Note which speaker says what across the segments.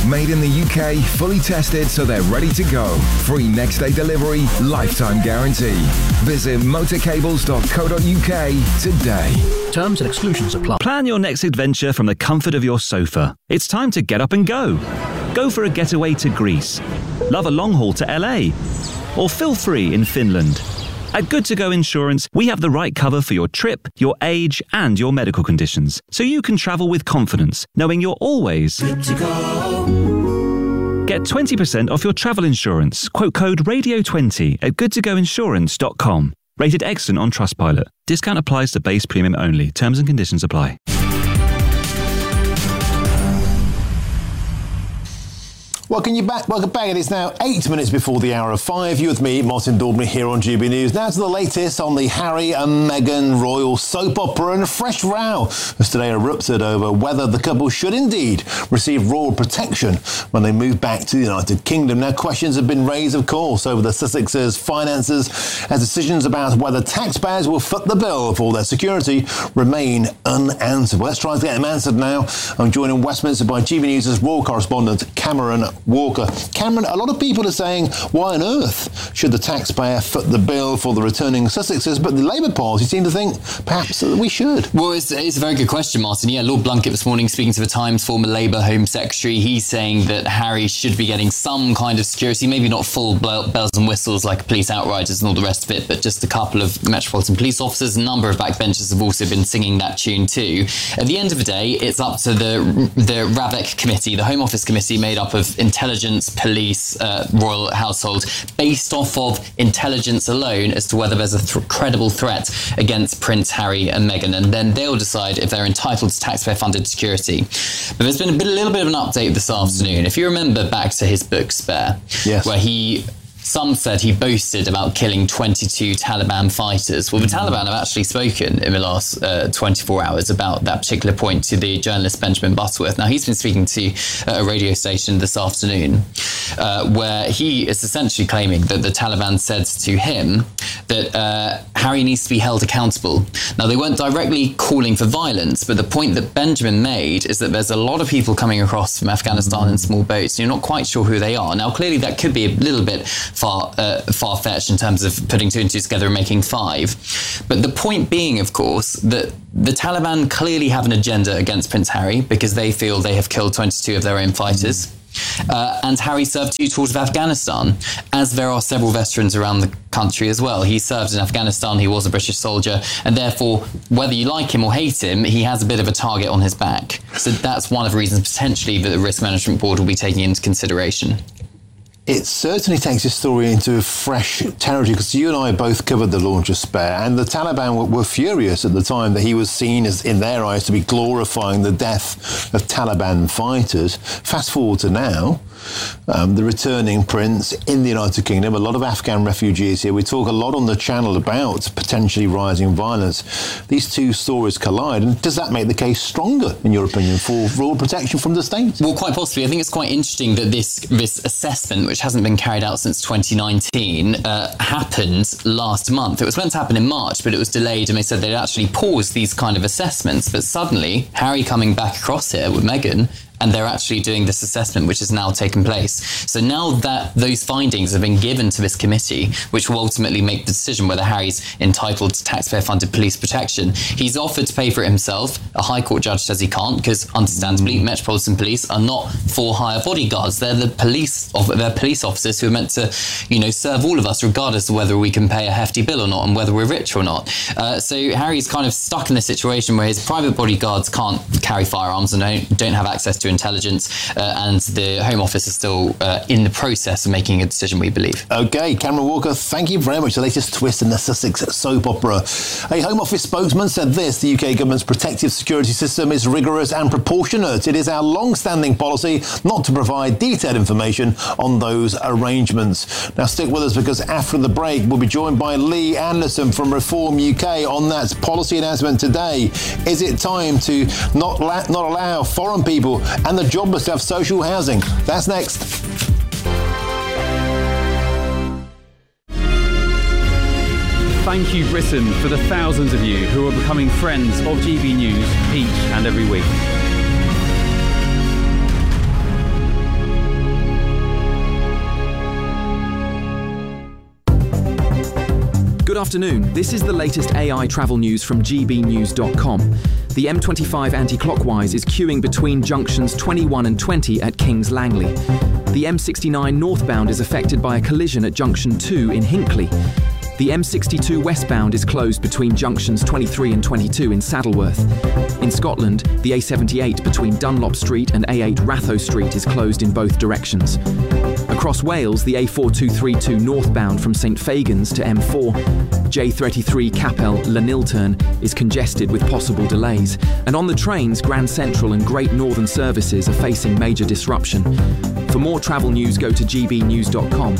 Speaker 1: Made in the UK, fully tested so they're ready to go. Free next day delivery, lifetime guarantee. Visit motorcables.co.uk today.
Speaker 2: Terms and exclusions apply.
Speaker 3: Plan your next adventure from the comfort of your sofa. It's time to get up and go. Go for a getaway to Greece. Love a long haul to LA. Or feel free in Finland. At Good To Go Insurance, we have the right cover for your trip, your age, and your medical conditions, so you can travel with confidence, knowing you're always good to go. Get 20% off your travel insurance. Quote code RADIO20 at goodtogoinsurance.com. Rated excellent on Trustpilot. Discount applies to base premium only. Terms and conditions apply.
Speaker 4: Welcome back. It is now 8 minutes before the hour of 5. You with me, Martin Dawdley, here on GB News. Now to the latest on the Harry and Meghan royal soap opera, and a fresh row has today erupted over whether the couple should indeed receive royal protection when they move back to the United Kingdom. Now, questions have been raised, of course, over the Sussexes' finances, as decisions about whether taxpayers will foot the bill for their security remain unanswered. Well, let's try to get them answered now. I'm joined in Westminster by GB News' royal correspondent, Cameron Walker. Cameron, a lot of people are saying, why on earth should the taxpayer foot the bill for the returning Sussexes? But the Labour Party seem to think perhaps that we should.
Speaker 5: Well, it's a very good question, Martin. Yeah, Lord Blunkett this morning, speaking to the Times, former Labour Home Secretary, he's saying that Harry should be getting some kind of security, maybe not full bells and whistles like police outriders and all the rest of it, but just a couple of Metropolitan Police officers. A number of backbenchers have also been singing that tune too. At the end of the day, it's up to the RAVEC committee, the Home Office committee, made up of intelligence, police, royal household, based off of intelligence alone as to whether there's a credible threat against Prince Harry and Meghan, and then they'll decide if they're entitled to taxpayer-funded security. But there's been a little bit of an update this afternoon. If you remember back to his book Spare, yes, where some said he boasted about killing 22 Taliban fighters. Well, the Taliban have actually spoken in the last 24 hours about that particular point to the journalist Benjamin Butterworth. Now, he's been speaking to a radio station this afternoon where he is essentially claiming that the Taliban said to him that Harry needs to be held accountable. Now, they weren't directly calling for violence, but the point that Benjamin made is that there's a lot of people coming across from Afghanistan in small boats, and you're not quite sure who they are. Now, clearly, that could be a little bit far-fetched in terms of putting two and two together and making five. But the point being, of course, that the Taliban clearly have an agenda against Prince Harry because they feel they have killed 22 of their own fighters. And Harry served 2 tours of Afghanistan, as there are several veterans around the country as well. He served in Afghanistan, he was a British soldier, and therefore, whether you like him or hate him, he has a bit of a target on his back. So that's one of the reasons potentially that the Risk Management Board will be taking into consideration.
Speaker 4: It certainly takes this story into fresh territory, because you and I both covered the launch of Spare, and the Taliban were furious at the time that he was seen as, in their eyes, to be glorifying the death of Taliban fighters. Fast forward to now, the returning prince in the United Kingdom, a lot of Afghan refugees here. We talk a lot on the channel about potentially rising violence. These two stories collide, and does that make the case stronger, in your opinion, for royal protection from the state?
Speaker 5: Well, quite possibly. I think it's quite interesting that this assessment, which hasn't been carried out since 2019, happened last month. It was meant to happen in March, but it was delayed, and they said they'd actually paused these kind of assessments. But suddenly, Harry coming back across here with Meghan, and they're actually doing this assessment, which has now taken place. So now that those findings have been given to this committee, which will ultimately make the decision whether Harry's entitled to taxpayer-funded police protection, he's offered to pay for it himself. A High Court judge says he can't, because understandably, Metropolitan Police are not for-hire bodyguards. They're the police officers who are meant to, serve all of us, regardless of whether we can pay a hefty bill or not, and whether we're rich or not. So Harry's kind of stuck in this situation where his private bodyguards can't carry firearms and don't have access to intelligence, and the Home Office is still in the process of making a decision, we believe.
Speaker 4: OK, Cameron Walker, thank you very much. The latest twist in the Sussex soap opera. A Home Office spokesman said this: the UK government's protective security system is rigorous and proportionate. It is our long-standing policy not to provide detailed information on those arrangements. Now stick with us, because after the break we'll be joined by Lee Anderson from Reform UK on that policy announcement today. Is it time to not allow foreign people and the jobless to have social housing? That's next.
Speaker 6: Thank you, Britain, for the thousands of you who are becoming friends of GB News each and every week.
Speaker 2: afternoon. This is the latest AI travel news from gbnews.com. The M25 anti-clockwise is queuing between junctions 21 and 20 at Kings Langley. The M69 northbound is affected by a collision at junction 2 in Hinckley. The M62 westbound is closed between junctions 23 and 22 in Saddleworth. In Scotland, the A78 between Dunlop Street and A8 Ratho Street is closed in both directions. Across Wales, the A4232 northbound from St Fagans to M4, J33 Capel Llanilturn is congested with possible delays. And on the trains, Grand Central and Great Northern services are facing major disruption. For more travel news, go to gbnews.com.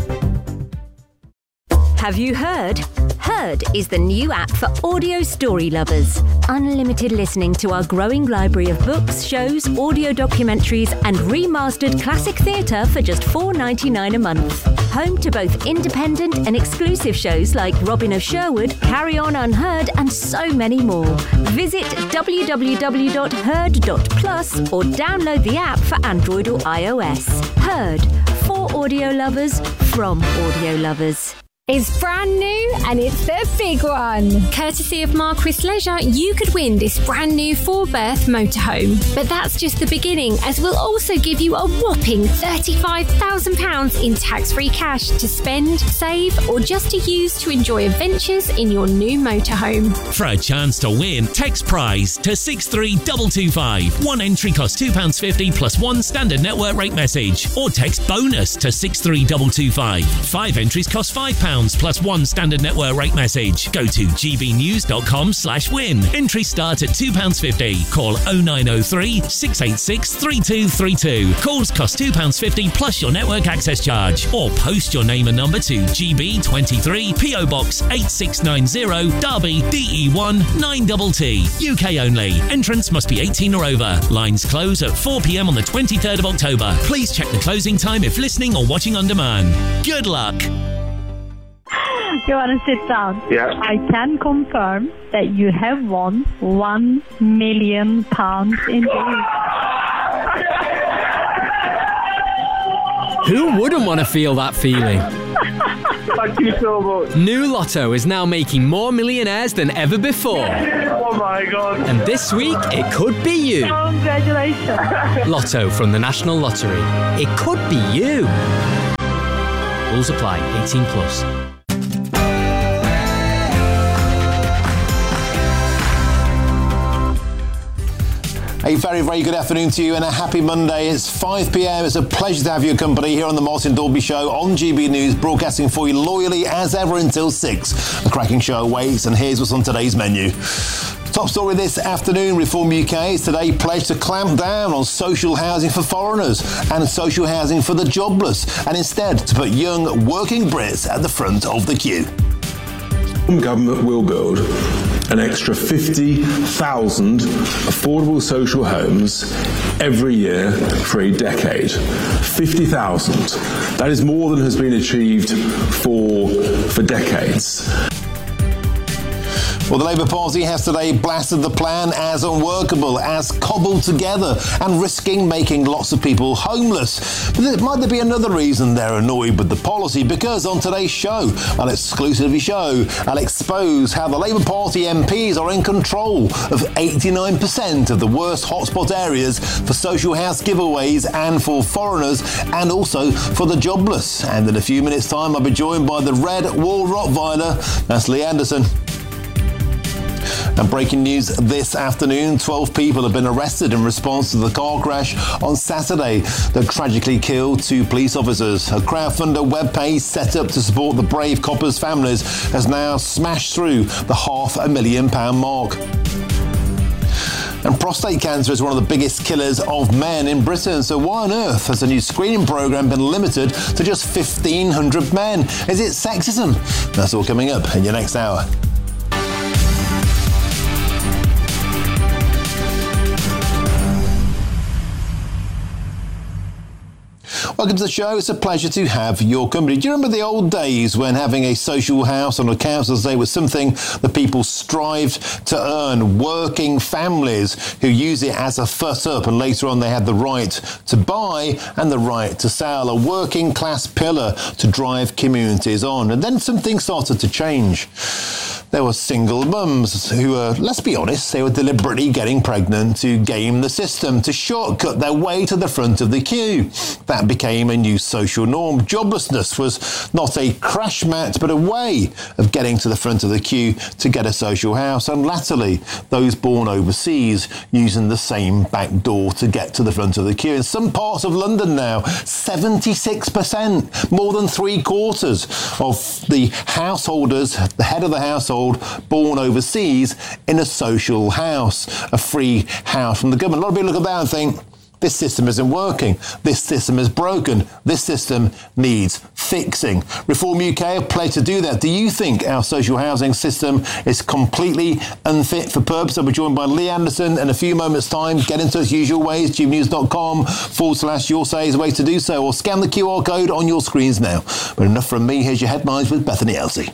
Speaker 7: Have you heard? Heard is the new app for audio story lovers. Unlimited listening to our growing library of books, shows, audio documentaries and remastered classic theatre for just $4.99 a month. Home to both independent and exclusive shows like Robin of Sherwood, Carry On Unheard and so many more. Visit www.heard.plus or download the app for Android or iOS. Heard, for audio lovers, from audio lovers.
Speaker 8: It's brand new and it's the big one. Courtesy of Marquis Leisure, you could win this brand new 4-berth motorhome. But that's just the beginning, as we'll also give you a whopping £35,000 in tax-free cash to spend, save or just to use to enjoy adventures in your new motorhome.
Speaker 9: For a chance to win, text prize to 63225. One entry costs £2.50 plus one standard network rate message. Or text bonus to 63225. 5 entries cost £5 plus one standard network rate message. Go to gbnews.com/win. Entries start at £2.50. Call 0903 686 3232. Calls cost £2.50 plus your network access charge. Or post your name and number to GB23 PO Box 8690 Derby DE1 9TT. UK only. Entrance must be 18 or over. Lines close at 4 p.m. on the 23rd of October. Please check the closing time if listening or watching on demand. Good luck.
Speaker 10: You want to sit down?
Speaker 11: Yeah.
Speaker 10: I can confirm that you have won £1 million indeed.
Speaker 12: Who wouldn't want to feel that feeling?
Speaker 11: Thank you so much.
Speaker 12: New Lotto is now making more millionaires than ever before.
Speaker 11: Oh my God.
Speaker 12: And this week, it could be you.
Speaker 10: Congratulations.
Speaker 12: Lotto from the National Lottery. It could be you. Rules apply. 18 plus.
Speaker 4: A very, very good afternoon to you and a happy Monday. It's 5 p.m. It's a pleasure to have your company here on the Martin Dalby Show on GB News, broadcasting for you loyally as ever until 6. A cracking show awaits, and here's what's on today's menu. Top story this afternoon, Reform UK is today pledged to clamp down on social housing for foreigners and social housing for the jobless, and instead to put young working Brits at the front of the queue.
Speaker 13: The government will build an extra 50,000 affordable social homes every year for a decade. 50,000. That is more than has been achieved for decades.
Speaker 4: Well, the Labour Party has today blasted the plan as unworkable, as cobbled together, and risking making lots of people homeless. But might there be another reason they're annoyed with the policy? Because on today's show, I'll exclusively show, I'll expose how the Labour Party MPs are in control of 89% of the worst hotspot areas for social house giveaways and for foreigners, and also for the jobless. And in a few minutes' time, I'll be joined by the Red Wall Rottweiler, that's Lee Anderson. And breaking news this afternoon, 12 people have been arrested in response to the car crash on Saturday that tragically killed 2 police officers. A crowdfunder webpage set up to support the brave coppers' families has now smashed through the £500,000 mark. And prostate cancer is one of the biggest killers of men in Britain. So why on earth has the new screening programme been limited to just 1,500 men? Is it sexism? That's all coming up in your next hour. Welcome to the show. It's a pleasure to have your company. Do you remember the old days when having a social house on a council estate was something that people strived to earn? Working families who use it as a foot up, and later on they had the right to buy and the right to sell. A working class pillar to drive communities on. And then some things started to change. There were single mums who were, let's be honest, they were deliberately getting pregnant to game the system, to shortcut their way to the front of the queue. That became a new social norm. Joblessness was not a crash mat, but a way of getting to the front of the queue to get a social house. And latterly, those born overseas using the same back door to get to the front of the queue. In some parts of London now, 76%, more than 3/4 of the householders, the head of the household, born overseas in a social house, a free house from the government. A lot of people look at that and think, this system isn't working. This system is broken. This system needs fixing. Reform UK have pledged to do that. Do you think our social housing system is completely unfit for purpose? I'll be joined by Lee Anderson in a few moments' time. Get into us usual ways, gbnews.com/your say is a way to do so, or scan the QR code on your screens now. But enough from me. Here's your headlines with Bethany Elsey.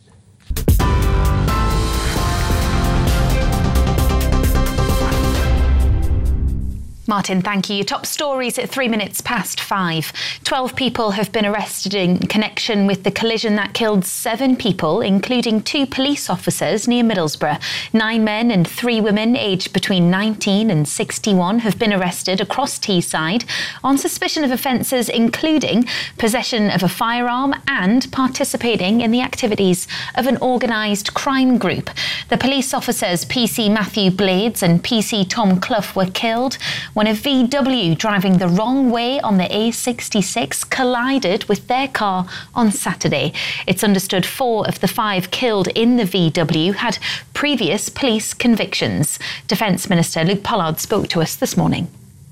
Speaker 14: Martin, thank you. Your top stories at 5:03. 12 people have been arrested in connection with the collision that killed 7 people, including 2 police officers near Middlesbrough. 9 men and 3 women aged between 19 and 61 have been arrested across Teesside on suspicion of offences including possession of a firearm and participating in the activities of an organised crime group. The police officers PC Matthew Blades and PC Tom Clough were killed when a VW driving the wrong way on the A66 collided with their car on Saturday. It's understood 4 of the 5 killed in the VW had previous police convictions. Defence Minister Luke Pollard spoke to us this morning.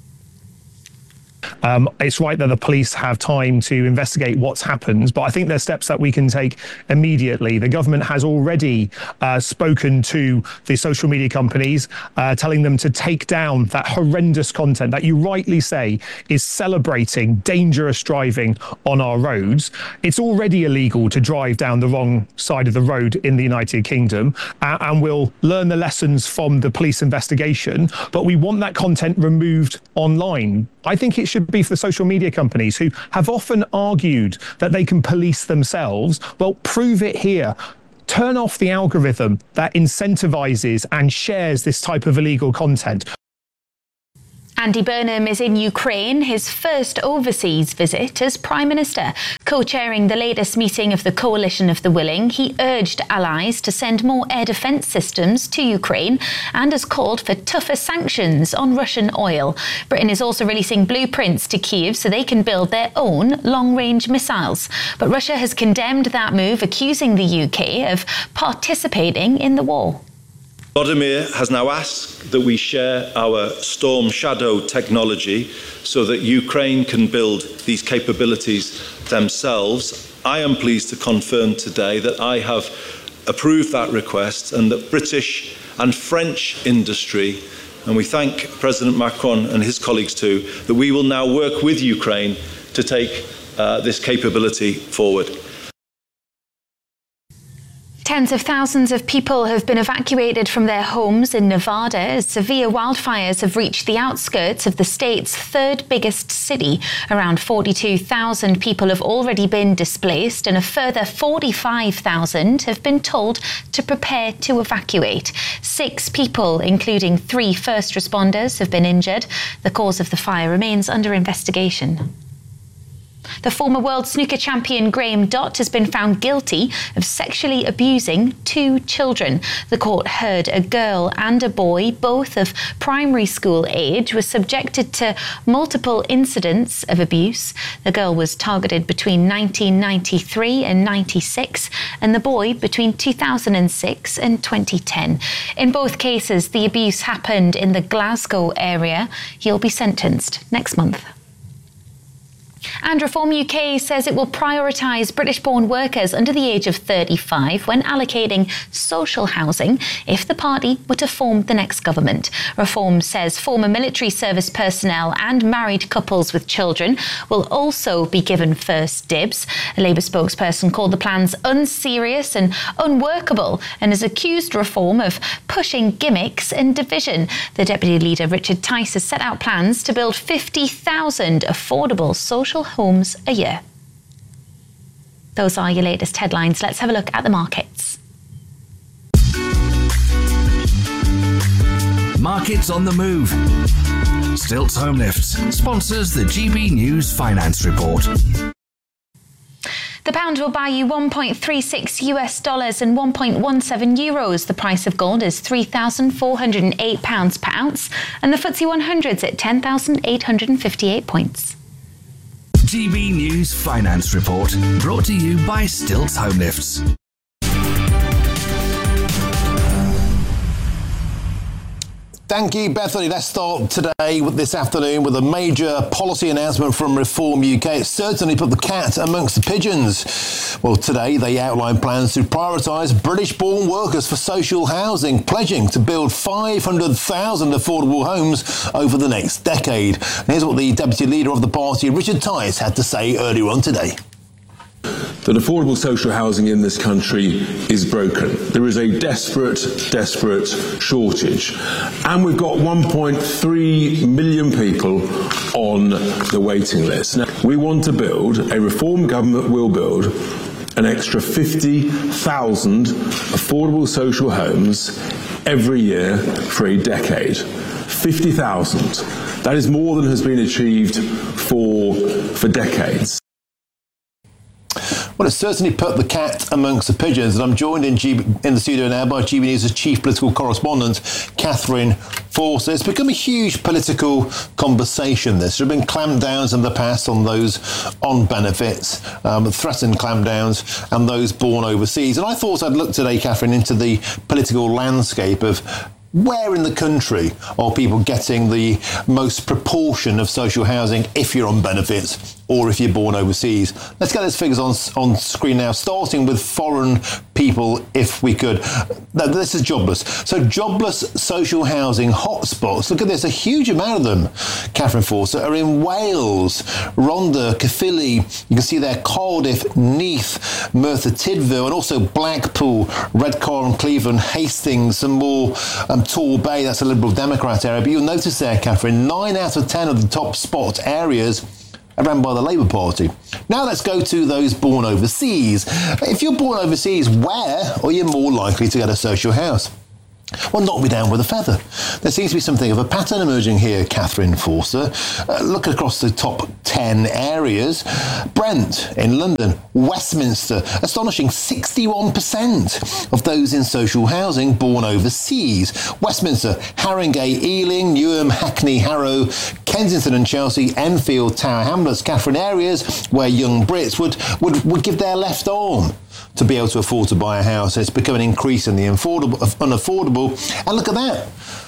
Speaker 15: It's right that the police have time to investigate what's happened, but I think there's steps that we can take immediately. The government has already spoken to the social media companies, telling them to take down that horrendous content that you rightly say is celebrating dangerous driving on our roads. It's already illegal to drive down the wrong side of the road in the United Kingdom, and we'll learn the lessons from the police investigation, but we want that content removed online. I think it should be for the social media companies who have often argued that they can police themselves. Well, prove it here. Turn off the algorithm that incentivizes and shares this type of illegal content.
Speaker 14: Andy Burnham is in Ukraine, his first overseas visit as Prime Minister. Co-chairing the latest meeting of the Coalition of the Willing, he urged allies to send more air defence systems to Ukraine and has called for tougher sanctions on Russian oil. Britain is also releasing blueprints to Kyiv so they can build their own long-range missiles. But Russia has condemned that move, accusing the UK of participating in the war.
Speaker 16: Vladimir has now asked that we share our Storm Shadow technology so that Ukraine can build these capabilities themselves. I am pleased to confirm today that I have approved that request and that British and French industry, and we thank President Macron and his colleagues too, that we will now work with Ukraine to take this capability forward.
Speaker 14: Tens of thousands of people have been evacuated from their homes in Nevada as severe wildfires have reached the outskirts of the state's 3rd biggest city. Around 42,000 people have already been displaced and a further 45,000 have been told to prepare to evacuate. 6 people, including 3 first responders, have been injured. The cause of the fire remains under investigation. The former world snooker champion Graham Dott has been found guilty of sexually abusing 2 children. The court heard a girl and a boy, both of primary school age, were subjected to multiple incidents of abuse. The girl was targeted between 1993 and 96, and the boy between 2006 and 2010. In both cases, the abuse happened in the Glasgow area. He'll be sentenced next month. And Reform UK says it will prioritise British-born workers under the age of 35 when allocating social housing if the party were to form the next government. Reform says former military service personnel and married couples with children will also be given first dibs. A Labour spokesperson called the plans unserious and unworkable and has accused Reform of pushing gimmicks and division. The Deputy Leader, Richard Tice, has set out plans to build 50,000 affordable social homes a year. Those are your latest headlines. Let's have a look at the markets.
Speaker 17: Markets on the move. Stilts Home Lifts sponsors the GB News Finance Report.
Speaker 14: The pound will buy you $1.36 and 1.17 euros. The price of gold is £3,408 per ounce, and the FTSE 100's at 10,858 points.
Speaker 17: GB News Finance Report, brought to you by Stilts Home Lifts.
Speaker 4: Thank you, Bethany. Let's start this afternoon with a major policy announcement from Reform UK. It certainly put the cat amongst the pigeons. Well, today they outlined plans to prioritise British-born workers for social housing, pledging to build 500,000 affordable homes over the next decade. And here's what the Deputy Leader of the party, Richard Tice, had to say earlier on today.
Speaker 13: That affordable social housing in this country is broken. There is a desperate shortage. And we've got 1.3 million people on the waiting list. Now, we want to build, a Reform government will build, an extra 50,000 affordable social homes every year for a decade. 50,000. That is more than has been achieved for decades.
Speaker 4: Well, it certainly put the cat amongst the pigeons. And I'm joined in the studio now by GB News' chief political correspondent, Catherine Forster. It's become a huge political conversation, this. There have been clampdowns in the past on those on benefits, threatened clampdowns, and those born overseas. And I thought I'd look today, Catherine, into the political landscape of where in the country are people getting the most proportion of social housing if you're on benefits or if you're born overseas. Let's get those figures on screen now, starting with foreign people, if we could. This is jobless. So jobless social housing hotspots, look at this, a huge amount of them, Catherine Forster, are in Wales, Rhondda, Caerphilly, you can see there Cardiff, Neath, Merthyr Tydfil, and also Blackpool, Redcar, Cleveland, Hastings, some more Torbay, that's a Liberal Democrat area. But you'll notice there, Catherine, 9 out of 10 of the top spot areas are run by the Labour Party. Now let's go to those born overseas. If you're born overseas, where are you more likely to get a social house? Well, knock me down with a feather. There seems to be something of a pattern emerging here, Catherine Forster. Look across the top 10 areas. Brent in London, Westminster, astonishing 61% of those in social housing born overseas. Westminster, Haringey, Ealing, Newham, Hackney, Harrow, Kensington and Chelsea, Enfield, Tower Hamlets, Catherine, areas where young Brits would give their left arm to be able to afford to buy a house. It's becoming increasingly unaffordable. And look at that.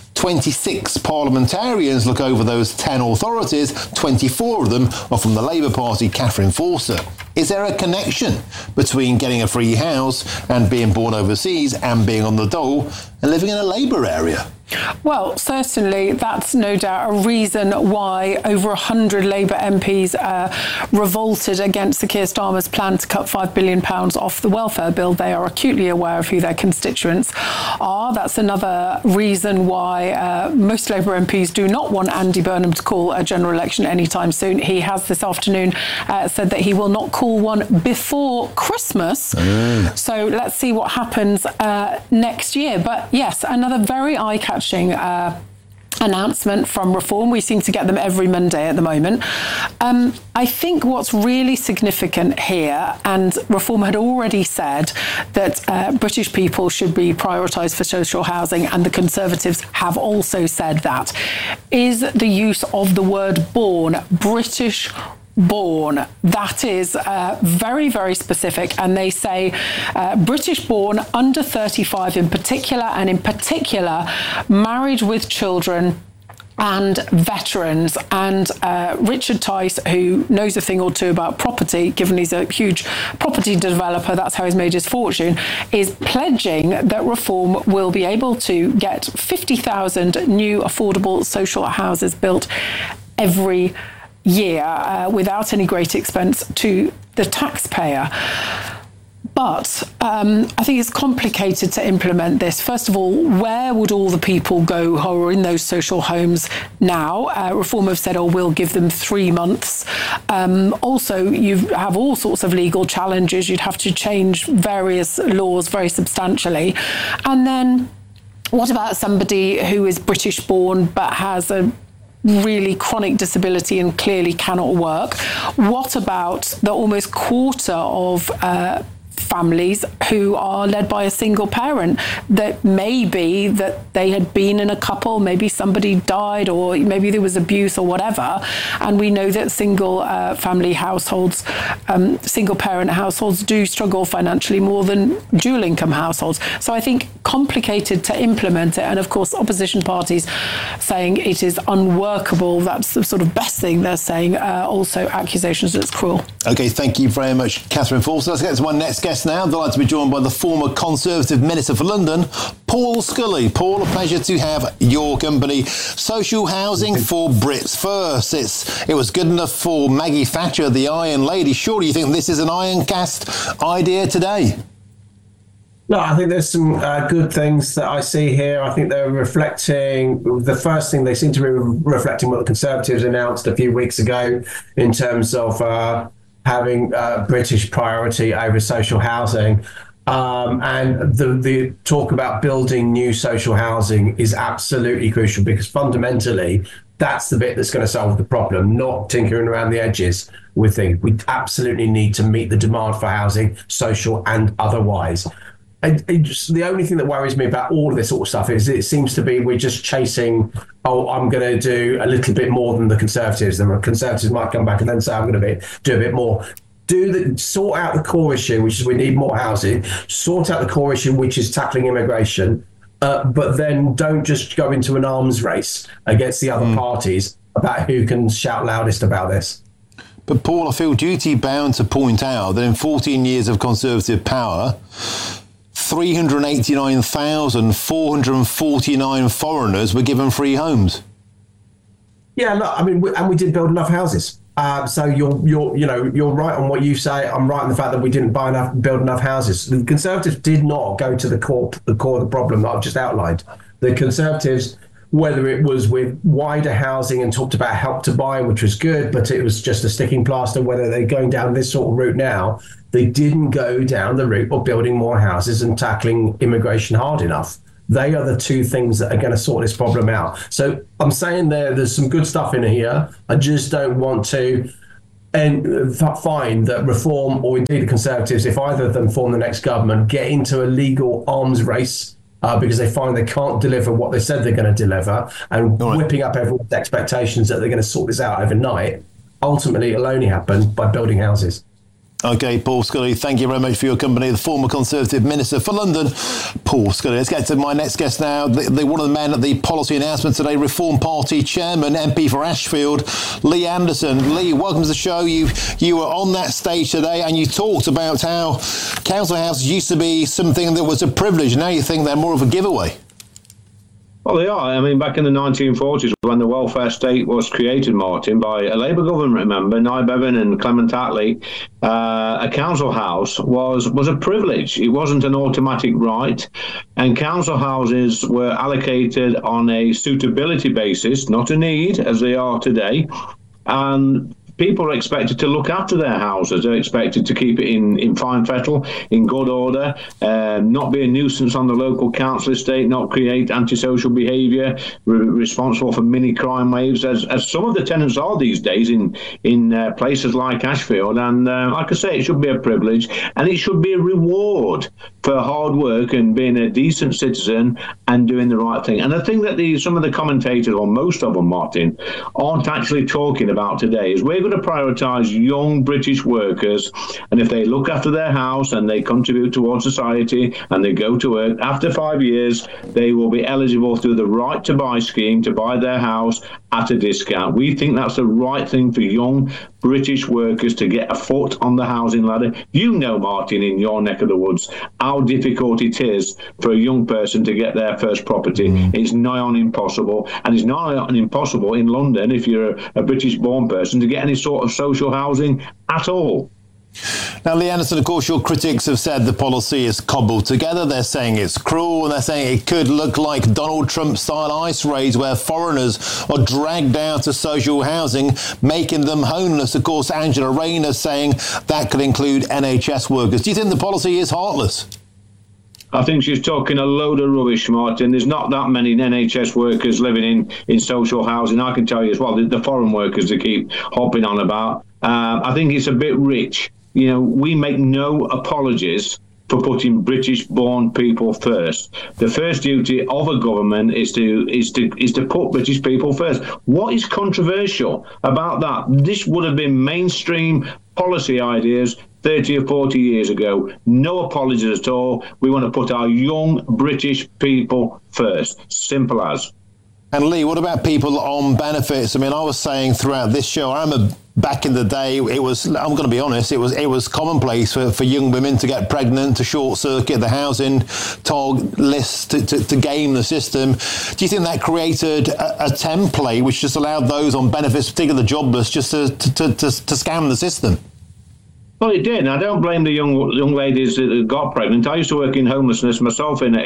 Speaker 4: 26 parliamentarians look over those 10 authorities. 24 of them are from the Labour Party, Catherine Forster. Is there a connection between getting a free house and being born overseas and being on the dole and living in a Labour area?
Speaker 18: Well, certainly that's no doubt a reason why over 100 Labour MPs revolted against the Keir Starmer's plan to cut £5 billion off the welfare bill. They are acutely aware of who their constituents are. That's another reason why most Labour MPs do not want Andy Burnham to call a general election anytime soon. He has this afternoon said that he will not call one before Christmas. So let's see what happens next year. But yes, another very eye-catching announcement from Reform. We seem to get them every Monday at the moment. I think what's really significant here, and Reform had already said that British people should be prioritised for social housing, and the Conservatives have also said that, is the use of the word born, British born. That is very, very specific. And they say British born under 35 in particular, and in particular married with children and veterans. And Richard Tice, who knows a thing or two about property, given he's a huge property developer, that's how he's made his fortune, is pledging that Reform will be able to get 50,000 new affordable social houses built every year without any great expense to the taxpayer. But I think it's complicated to implement this. First of all, where would all the people go who are in those social homes now? Reform have said, we'll give them 3 months. Also, you have all sorts of legal challenges. You'd have to change various laws very substantially. And then what about somebody who is British born but has a really chronic disability and clearly cannot work? What about the almost quarter of families who are led by a single parent, that may be that they had been in a couple, maybe somebody died, or maybe there was abuse or whatever, and we know that single family households, single parent households do struggle financially more than dual income households. So I think complicated to implement it, and of course opposition parties saying it is unworkable. That's the sort of best thing they're saying. Also accusations that it's cruel.
Speaker 4: Okay, thank you very much, Catherine Forster. Let's get to my next guest now. Delighted to be joined by the former Conservative Minister for London, Paul Scully. Paul, a pleasure to have your company. Social housing for Brits first. It was good enough for Maggie Thatcher, the Iron Lady. Surely you think this is an Ironcast idea today?
Speaker 19: No, I think there's some good things that I see here. I think they're reflecting, the first thing, they seem to be reflecting what the Conservatives announced a few weeks ago in terms of having British priority over social housing. And the talk about building new social housing is absolutely crucial, because fundamentally, that's the bit that's going to solve the problem, not tinkering around the edges with things. We absolutely need to meet the demand for housing, social and otherwise. The only thing that worries me about all of this sort of stuff is it seems to be we're just chasing, I'm going to do a little bit more than the Conservatives. The Conservatives might come back and then say, I'm going to do a bit more. Sort out the core issue, which is we need more housing. Sort out the core issue, which is tackling immigration. But then don't just go into an arms race against the other parties about who can shout loudest about this.
Speaker 4: But Paul, I feel duty bound to point out that in 14 years of Conservative power, 389,449 foreigners were given free homes.
Speaker 19: Yeah, look, I mean, we didn't build enough houses. So you're right on what you say. I'm right on the fact that we didn't build enough houses. The Conservatives did not go to the core of the problem that I've just outlined. The Conservatives, whether it was with wider housing and talked about Help to Buy, which was good, but it was just a sticking plaster, whether they're going down this sort of route now, they didn't go down the route of building more houses and tackling immigration hard enough. They are the two things that are going to sort this problem out. So I'm saying there's some good stuff in here. I just don't want to find that Reform, or indeed the Conservatives, if either of them form the next government, get into a legal arms race because they find they can't deliver what they said they're going to deliver, and whipping up everyone's expectations that they're going to sort this out overnight. Ultimately, it'll only happen by building houses.
Speaker 4: Okay, Paul Scully, thank you very much for your company. The former Conservative Minister for London, Paul Scully. Let's get to my next guest now. One of the men at the policy announcement today, Reform Party Chairman, MP for Ashfield, Lee Anderson. Lee, welcome to the show. You were on that stage today and you talked about how council houses used to be something that was a privilege. Now you think they're more of a giveaway.
Speaker 20: Well, they are. I mean, back in the 1940s, when the welfare state was created, Martin, by a Labour government, remember, Nye Bevan and Clement Attlee, a council house was a privilege. It wasn't an automatic right. And council houses were allocated on a suitability basis, not a need, as they are today. And people are expected to look after their houses. They're expected to keep it in fine fettle, in good order, not be a nuisance on the local council estate, not create antisocial behaviour, responsible for mini crime waves, as some of the tenants are these days in places like Ashfield. And like I say, it should be a privilege, and it should be a reward for hard work and being a decent citizen and doing the right thing. And I think that some of the commentators, or most of them, Martin, aren't actually talking about today is we're got to prioritise young British workers, and if they look after their house and they contribute towards society and they go to work, after 5 years, they will be eligible through the Right to Buy scheme to buy their house at a discount. We think that's the right thing for young British workers to get a foot on the housing ladder. You know, Martin, in your neck of the woods, how difficult it is for a young person to get their first property. It's nigh on impossible, and it's nigh on impossible in London, if you're a British-born person, to get any sort of social housing at all.
Speaker 4: Now, Lee Anderson, of course, your critics have said the policy is cobbled together. They're saying it's cruel, and they're saying it could look like Donald Trump-style ICE raids where foreigners are dragged out to social housing, making them homeless. Of course, Angela Rayner saying that could include NHS workers. Do you think the policy is heartless?
Speaker 20: I think she's talking a load of rubbish, Martin. There's not that many NHS workers living in social housing. I can tell you as well, the foreign workers they keep hopping on about. I think it's a bit rich. You know, we make no apologies for putting British-born people first. The first duty of a government is to put British people first. What is controversial about that? This would have been mainstream policy ideas 30 or 40 years ago. No apologies at all. We want to put our young British people first. Simple as.
Speaker 4: And Lee, what about people on benefits? I mean, I was saying throughout this show, back in the day, it was, I'm going to be honest, it was commonplace for young women to get pregnant, to short circuit the housing target list, to game the system. Do you think that created a template which just allowed those on benefits, particularly the jobless, just to scam the system?
Speaker 20: Well, it did. I don't blame the young ladies that got pregnant. I used to work in homelessness myself in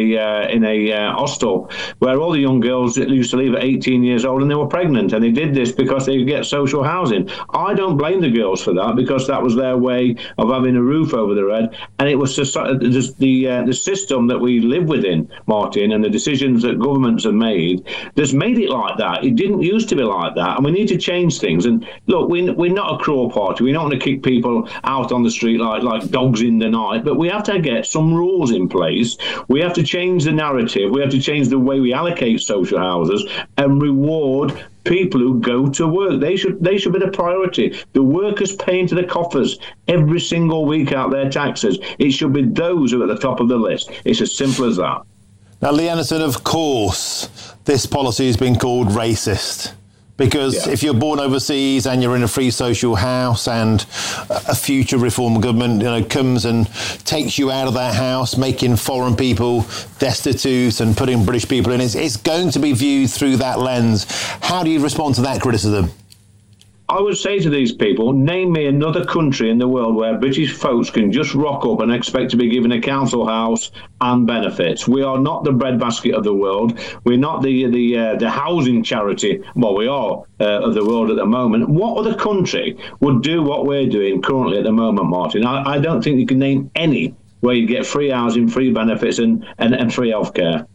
Speaker 20: a hostel where all the young girls used to leave at 18 years old and they were pregnant, and they did this because they could get social housing. I don't blame the girls for that, because that was their way of having a roof over their head, and it was just the system that we live within, Martin, and the decisions that governments have made that's made it like that. It didn't used to be like that, and we need to change things. And look, we're not a cruel party. We're not going to kick people out on the street like dogs in the night, but we have to get some rules in place. We have to change the narrative. We have to change the way we allocate social houses and reward people who go to work. They should be the priority. The workers pay into the coffers every single week out their taxes. It should be those who are at the top of the list. It's as simple as that.
Speaker 4: Now, Lee Anderson, of course, this policy has been called racist. Because if you're born overseas and you're in a free social house and a future reform government, comes and takes you out of that house, making foreign people destitute and putting British people in, it's going to be viewed through that lens. How do you respond to that criticism?
Speaker 20: I would say to these people, name me another country in the world where British folks can just rock up and expect to be given a council house and benefits. We are not the breadbasket of the world. We're not the housing charity. Well, we are of the world at the moment. What other country would do what we're doing currently at the moment, Martin? I don't think you can name any where you get free housing, free benefits and free healthcare.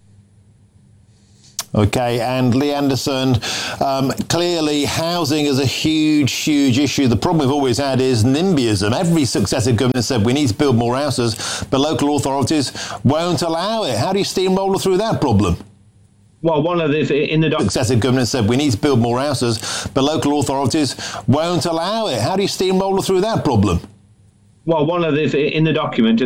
Speaker 4: OK, and Lee Anderson, clearly housing is a huge, huge issue. The problem we've always had is NIMBYism. Every successive government said we need to build more houses, but local authorities won't allow it. How do you steamroller through that problem?
Speaker 20: Well,
Speaker 4: successive government said we need to build more houses, but local authorities won't allow it. How do you steamroller through that problem?
Speaker 20: Well, in the document,